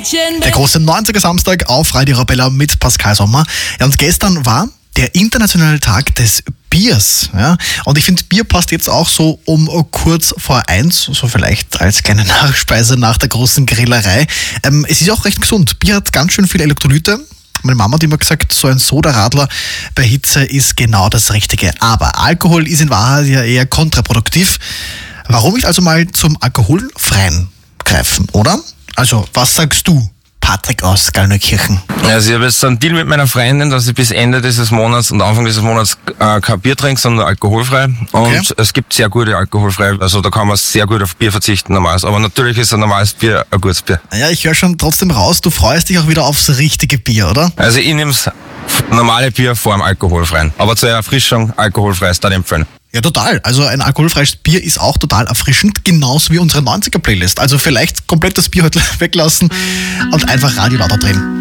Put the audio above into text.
Der große 90er Samstag auf Radio Arabella mit Pascal Sommer. Ja, und gestern war der internationale Tag des Biers. Ja? Und ich finde, Bier passt jetzt auch so um kurz vor 1, so vielleicht als kleine Nachspeise nach der großen Grillerei. Es ist auch recht gesund. Bier hat ganz schön viele Elektrolyte. Meine Mama hat immer gesagt, so ein Sodaradler bei Hitze ist genau das Richtige. Aber Alkohol ist in Wahrheit ja eher kontraproduktiv. Warum nicht also mal zum Alkoholfreien greifen, oder? Also, was sagst du, Patrick aus Gallneukirchen? Also ich habe jetzt einen Deal mit meiner Freundin, dass ich bis Ende dieses Monats und Anfang dieses Monats kein Bier trinke, sondern alkoholfrei. Okay. Und es gibt sehr gute alkoholfrei, also da kann man sehr gut auf Bier verzichten, normales. Aber natürlich ist ein normales Bier ein gutes Bier. Ja, ich höre schon trotzdem raus, du freust dich auch wieder aufs richtige Bier, oder? Also ich nehme das normale Bier vor dem alkoholfreien. Aber zur Erfrischung alkoholfreies, da empfehlen. Ja, total. Also ein alkoholfreies Bier ist auch total erfrischend, genauso wie unsere 90er-Playlist. Also vielleicht komplett das Bier heute weglassen und einfach Radio lauter drehen.